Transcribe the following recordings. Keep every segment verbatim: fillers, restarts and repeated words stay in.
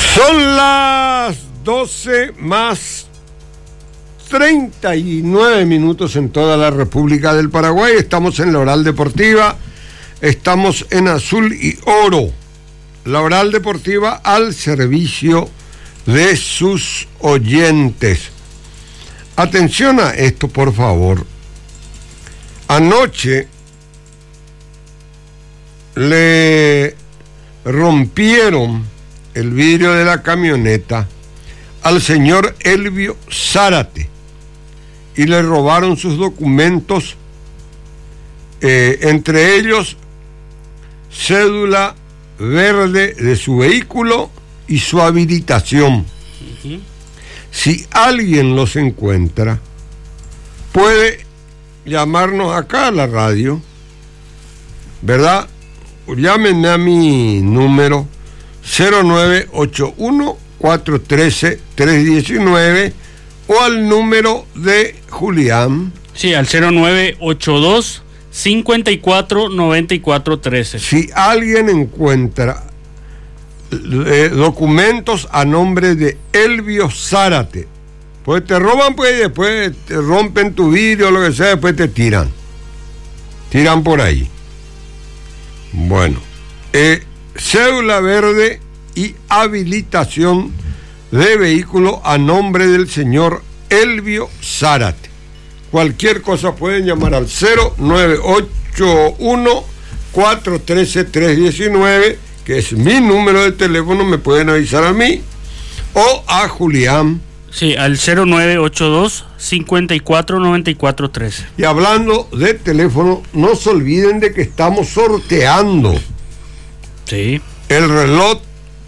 Son las doce más treinta y nueve minutos en toda la República del Paraguay. Estamos en la Oral Deportiva, estamos en Azul y Oro. La Oral Deportiva al servicio de sus oyentes. Atención a esto, por favor. Anoche le rompieron el vidrio de la camioneta al señor Elvio Zárate y le robaron sus documentos, eh, entre ellos cédula verde de su vehículo y su habilitación. Uh-huh. Si alguien los encuentra, puede llamarnos acá a la radio, ¿verdad? Llámenme a mi número cero nueve ocho uno, cuatro uno tres, tres uno nueve o al número de Julián. Sí, al cero nueve ocho dos, cinco cuatro, nueve cuatro uno tres. Si alguien encuentra eh, documentos a nombre de Elvio Zárate, pues te roban, pues, y después te rompen tu vidrio o lo que sea, después te tiran. Tiran por ahí. Bueno, eh, cédula verde y habilitación de vehículo a nombre del señor Elvio Zárate. Cualquier cosa pueden llamar al cero nueve ocho uno, cuatro uno tres, tres uno nueve, que es mi número de teléfono, me pueden avisar a mí o a Julián. Sí, al cero nueve ocho dos, cinco cuatro, nueve cuatro uno tres. Y hablando de teléfono, no se olviden de que estamos sorteando. Sí. El reloj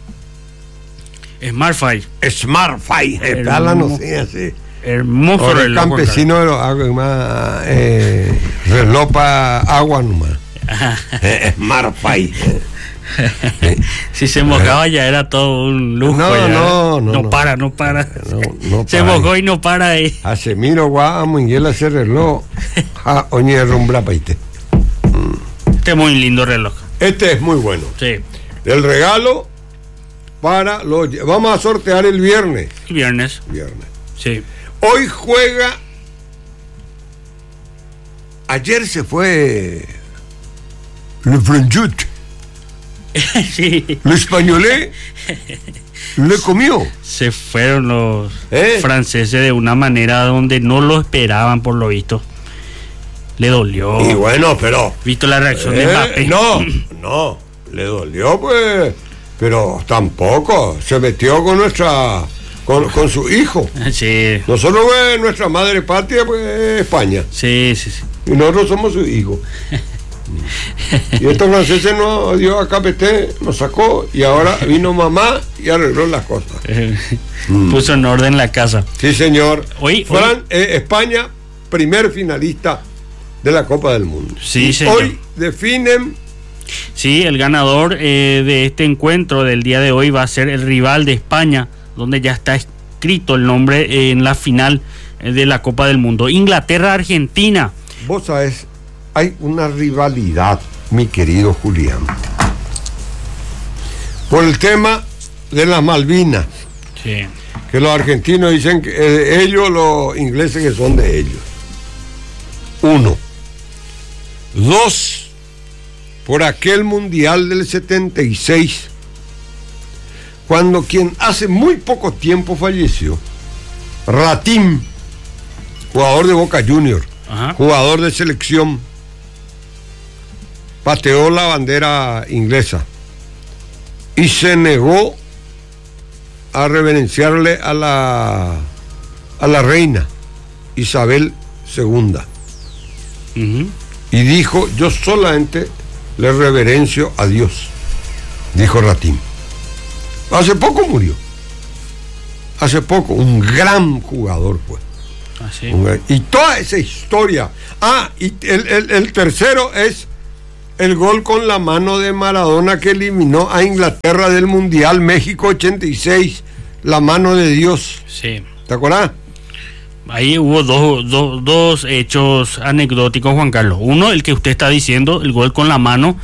Smartfy. Smartfy. Está la noción así. Hermoso Ahora reloj. El campesino de los agua, más, eh, reloj para agua nomás. eh, Smartfy. Si se mojaba ya era todo un lujo. No, ya. no, no. No no para, no para. No, no se para mojó ahí. y no para ahí. Hace miro guamo y él hace reloj. Ah, oye, rumbra paite. Este es muy lindo reloj. Este es muy bueno. Sí. El regalo para los... Vamos a sortear el viernes. El viernes. Viernes. Sí. Hoy juega... Ayer se fue... Le Franchut. Sí. Le Españolé. Le comió. Se fueron los ¿Eh? franceses de una manera donde no lo esperaban, por lo visto. Le dolió. Y bueno, pero... Visto la reacción eh, de Mbappé. No, no. Le dolió, pues... Pero tampoco. Se metió con nuestra... Con, con su hijo. Sí. Nosotros, pues, nuestra madre patria, pues, España. Sí, sí, sí. Y nosotros somos sus hijos. Y estos franceses nos dio a K P T, nos sacó, y ahora vino mamá y arregló las cosas. mm. Puso en orden la casa. Sí, señor. Hoy, Fran, hoy... Eh, España, primer finalista de la Copa del Mundo. Sí, y señor. Hoy definen... Sí, el ganador eh, de este encuentro del día de hoy va a ser el rival de España, donde ya está escrito el nombre eh, en la final eh, de la Copa del Mundo. Inglaterra-Argentina. Vos sabés, hay una rivalidad, mi querido Julián, por el tema de las Malvinas. Sí. Que los argentinos dicen que eh, ellos, los ingleses, que son de ellos. Uno. Dos. Por aquel mundial del setenta y seis, cuando quien hace muy poco tiempo falleció, Ratín, jugador de Boca Juniors, Ajá. jugador de selección, pateó la bandera inglesa y se negó a reverenciarle a la a la reina Isabel segunda. Uh-huh. Y dijo: yo solamente le reverencio a Dios, dijo Ratín. Hace poco murió. Hace poco, un gran jugador fue. Ah, sí. Un, y toda esa historia. Ah, y el, el, el tercero es el gol con la mano de Maradona que eliminó a Inglaterra del Mundial México ochenta y seis. La mano de Dios. Sí. ¿Te acuerdas? Ahí hubo dos, dos, dos hechos anecdóticos, Juan Carlos. Uno, el que usted está diciendo, el gol con la mano,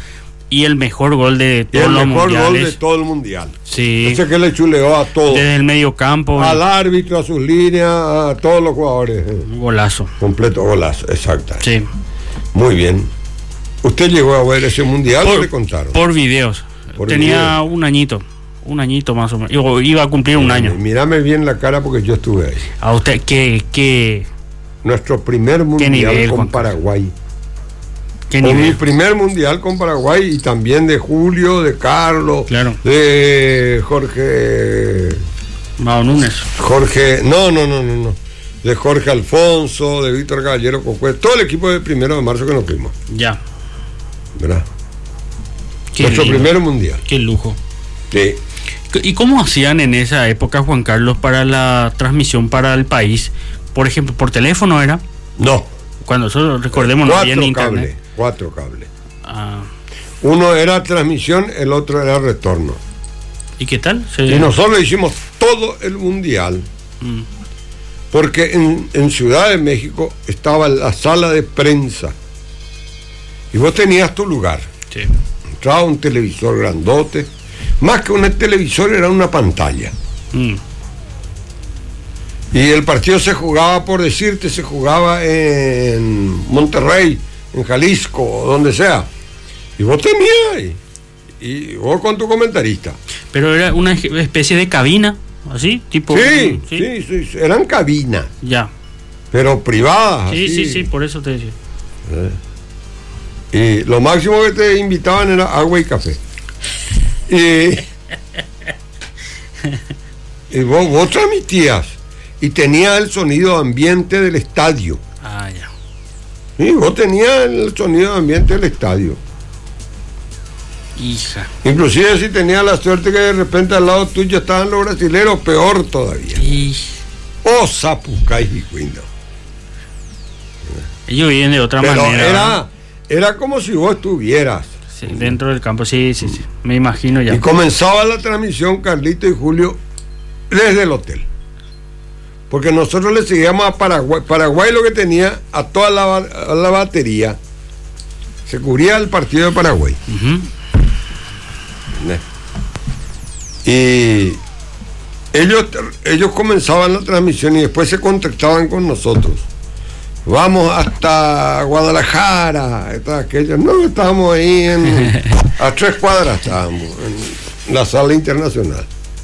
Y el mejor gol de Y todos el los mejor mundiales. gol de todo el mundial. Sí. Ese que le chuleó a todos. Desde el medio campo. Al árbitro, a sus líneas, a todos los jugadores. Un golazo. Completo golazo, exacto. Sí. Muy bien. ¿Usted llegó a ver ese mundial o Por, le contaron? por videos. Por Tenía video. un añito. Un añito más o menos. Iba- Iba a cumplir un año. Mírame bien la cara porque yo estuve ahí. A usted, ¿qué, qué, Nuestro primer mundial nivel, con Juan Carlos? Paraguay. qué Con mi nivel? primer mundial con Paraguay y también de Julio, de Carlos, Claro. de Jorge. Mao Núñez. Jorge. No, no, no, no, no. De Jorge Alfonso, de Víctor Caballero Cocue, todo el equipo del primero de marzo que nos fuimos, Ya. ¿verdad? Qué Nuestro lindo. primer mundial. Qué lujo. Sí. ¿Y cómo hacían en esa época, Juan Carlos, para la transmisión para el país? Por ejemplo, por teléfono era. No. Cuando nosotros recordemos no había Cuatro ni cables. internet. Cuatro cables. Ah, Uno era transmisión, el otro era retorno. ¿y qué tal? Se- Y nosotros hicimos todo el mundial. Mm, Porque en, en Ciudad de México estaba la sala de prensa. Y vos tenías tu lugar. sí. Entraba un televisor grandote. Más que un televisor era una pantalla. Mm, Y el partido se jugaba, por decirte, se jugaba en Monterrey, en Jalisco, o donde sea. Y vos tenías ahí. Y vos con tu comentarista. Pero era una especie de cabina, así, tipo. Sí, sí, sí, sí, eran cabinas, Ya. pero privadas. Sí, así. sí, sí, por eso te decía. Y lo máximo que te invitaban era agua y café. Y, y vos, vos transmitías y tenías el sonido ambiente del estadio. Ah, ya. Y vos tenías el sonido ambiente del estadio. Hija. Inclusive si tenías la suerte que de repente al lado tuyo estaban los brasileros, peor todavía. Y Oh, Zapucay y Cuino. ellos viven de otra Pero manera. era, era como si vos estuvieras. Sí, dentro del campo, sí, sí, sí. Me imagino ya. Y comenzaba la transmisión, Carlito y Julio, desde el hotel. Porque nosotros le seguíamos a Paraguay. Paraguay lo que tenía a toda la, a la batería. Se cubría el partido de Paraguay. Ujú. Y ellos, ellos comenzaban la transmisión y después se contactaban con nosotros. Vamos hasta Guadalajara, hasta aquello. No, estábamos ahí en, a tres cuadras estábamos, en la sala internacional.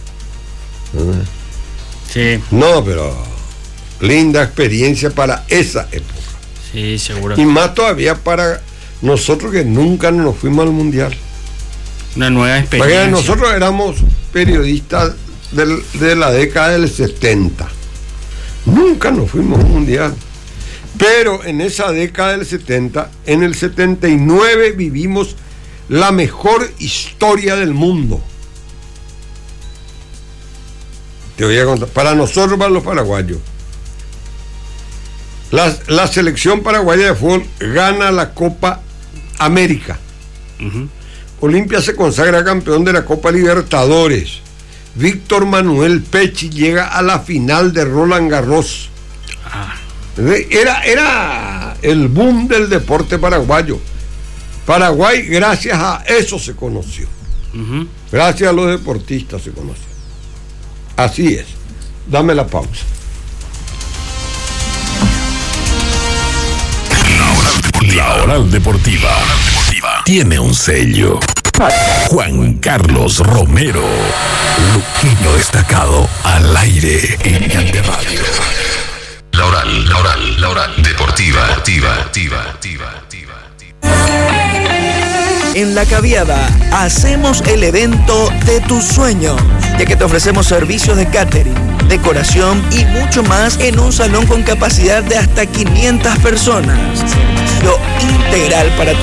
Sí, No, pero linda experiencia para esa época. sí, seguro. Y más todavía para nosotros que nunca nos fuimos al mundial. Una nueva experiencia. Porque nosotros éramos periodistas del- de la década del setenta. Nunca nos fuimos al mundial. Pero en esa década del setenta, en el setenta y nueve vivimos la mejor historia del mundo. Te voy a contar. Para nosotros, para los paraguayos. La, la selección paraguaya de fútbol gana la Copa América. Ujú. Olimpia se consagra campeón de la Copa Libertadores. Víctor Manuel Pechi llega a la final de Roland Garros. Ah, Era, era el boom del deporte paraguayo. Paraguay, gracias a eso se conoció. ujú. Gracias a los deportistas se conoció. Así es. Dame la pausa. La Oral Deportiva tiene un sello. Juan Carlos Romero, luqueño destacado al aire en Cante Radio. La Oral, la Oral, la Oral Deportiva, Deportiva, Deportiva, Deportiva, Deportiva. En La Caviada hacemos el evento de tus sueños, ya que te ofrecemos servicios de catering, decoración y mucho más en un salón con capacidad de hasta quinientas personas. Servicio integral para tu